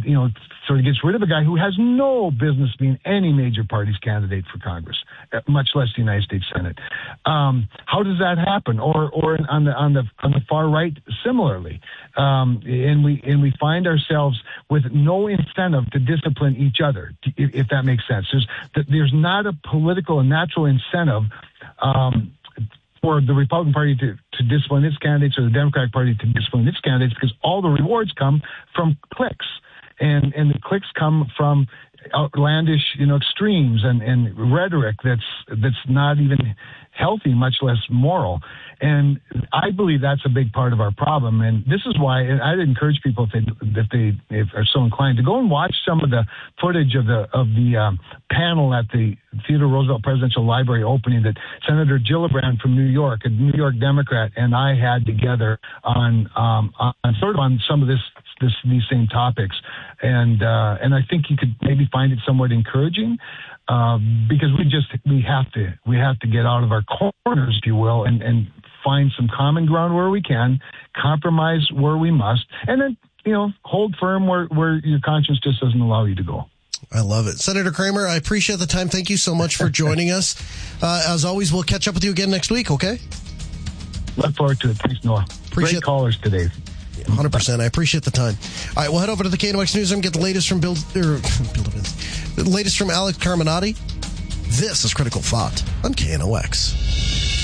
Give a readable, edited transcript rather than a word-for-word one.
sort of gets rid of a guy who has no business being any major party's candidate for Congress, much less the United States Senate. How does that happen? Or on the far right, similarly, and we find ourselves with no incentive to discipline each other, if that makes sense. There's not a political and natural incentive for the Republican Party to discipline its candidates or the Democratic Party to discipline its candidates, because all the rewards come from clicks. And the clicks come from outlandish, extremes and rhetoric that's not even healthy, much less moral. And I believe that's a big part of our problem. And this is why I'd encourage people, if they are so inclined, to go and watch some of the footage of the panel at the Theodore Roosevelt Presidential Library opening that Senator Gillibrand from New York, a New York Democrat, and I had together on some of these same topics. And I think you could maybe find it somewhat encouraging. Because we have to get out of our corners, if you will, and find some common ground where we can, compromise where we must, and then hold firm where your conscience just doesn't allow you to go. I love it. Senator Kramer, I appreciate the time. Thank you so much for joining us. As always, we'll catch up with you again next week, okay? Look forward to it. Thanks, Noah. Great callers today. 100%. I appreciate the time. All right, we'll head over to the KNOX newsroom, get the latest from the latest from Alex Carminati. This is Critical Thought on KNOX.